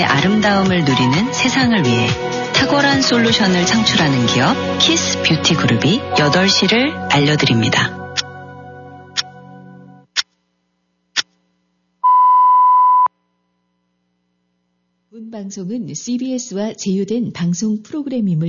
아름다움을 누리는 세상을 위해 탁월한 솔루션을 창출하는 기업 키스 뷰티 그룹이 8시를 알려드립니다. 본 방송은 CBS와 제휴된 방송 프로그램임을